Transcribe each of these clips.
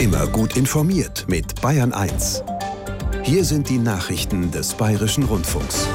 Immer gut informiert mit Bayern 1. Hier sind die Nachrichten des Bayerischen Rundfunks.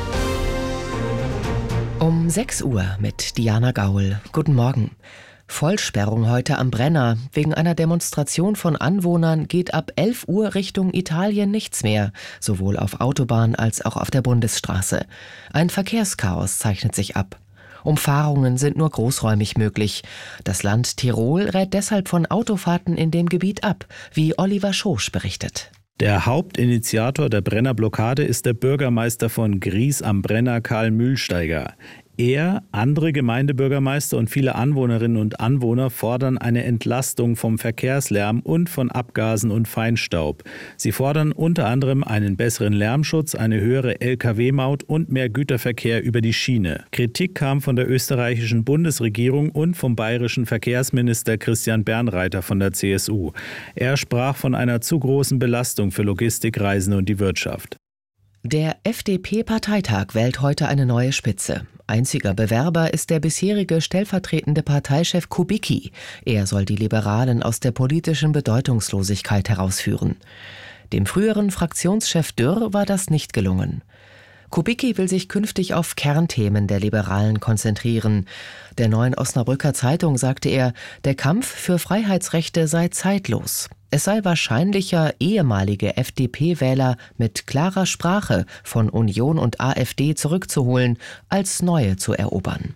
Um 6 Uhr mit Diana Gaul. Guten Morgen. Vollsperrung heute am Brenner. Wegen einer Demonstration von Anwohnern geht ab 11 Uhr Richtung Italien nichts mehr, sowohl auf Autobahn als auch auf der Bundesstraße. Ein Verkehrschaos zeichnet sich ab. Umfahrungen sind nur großräumig möglich. Das Land Tirol rät deshalb von Autofahrten in dem Gebiet ab, wie Oliver Schosch berichtet. Der Hauptinitiator der Brennerblockade ist der Bürgermeister von Gries am Brenner, Karl Mühlsteiger. Er, andere Gemeindebürgermeister und viele Anwohnerinnen und Anwohner fordern eine Entlastung vom Verkehrslärm und von Abgasen und Feinstaub. Sie fordern unter anderem einen besseren Lärmschutz, eine höhere Lkw-Maut und mehr Güterverkehr über die Schiene. Kritik kam von der österreichischen Bundesregierung und vom bayerischen Verkehrsminister Christian Bernreiter von der CSU. Er sprach von einer zu großen Belastung für Logistikreisende und die Wirtschaft. Der FDP-Parteitag wählt heute eine neue Spitze. Einziger Bewerber ist der bisherige stellvertretende Parteichef Kubicki. Er soll die Liberalen aus der politischen Bedeutungslosigkeit herausführen. Dem früheren Fraktionschef Dürr war das nicht gelungen. Kubicki will sich künftig auf Kernthemen der Liberalen konzentrieren. Der Neuen Osnabrücker Zeitung sagte er, der Kampf für Freiheitsrechte sei zeitlos. Es sei wahrscheinlicher, ehemalige FDP-Wähler mit klarer Sprache von Union und AfD zurückzuholen, als neue zu erobern.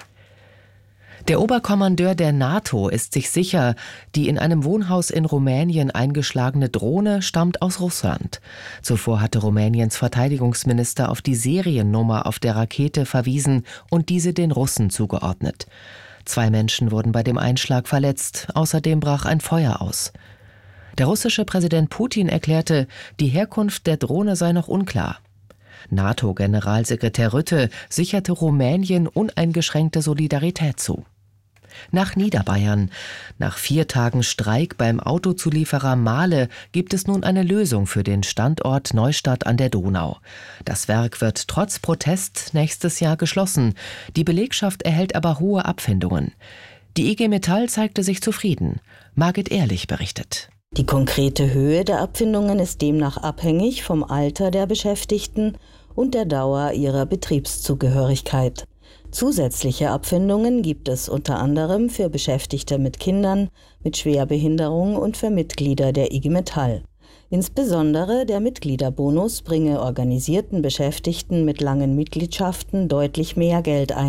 Der Oberkommandeur der NATO ist sich sicher, die in einem Wohnhaus in Rumänien eingeschlagene Drohne stammt aus Russland. Zuvor hatte Rumäniens Verteidigungsminister auf die Seriennummer auf der Rakete verwiesen und diese den Russen zugeordnet. 2 Menschen wurden bei dem Einschlag verletzt, außerdem brach ein Feuer aus. Der russische Präsident Putin erklärte, die Herkunft der Drohne sei noch unklar. NATO-Generalsekretär Rutte sicherte Rumänien uneingeschränkte Solidarität zu. Nach Niederbayern. Nach 4 Tagen Streik beim Autozulieferer Mahle gibt es nun eine Lösung für den Standort Neustadt an der Donau. Das Werk wird trotz Protest nächstes Jahr geschlossen. Die Belegschaft erhält aber hohe Abfindungen. Die IG Metall zeigte sich zufrieden. Margit Ehrlich berichtet. Die konkrete Höhe der Abfindungen ist demnach abhängig vom Alter der Beschäftigten und der Dauer ihrer Betriebszugehörigkeit. Zusätzliche Abfindungen gibt es unter anderem für Beschäftigte mit Kindern, mit Schwerbehinderung und für Mitglieder der IG Metall. Insbesondere der Mitgliederbonus bringe organisierten Beschäftigten mit langen Mitgliedschaften deutlich mehr Geld ein.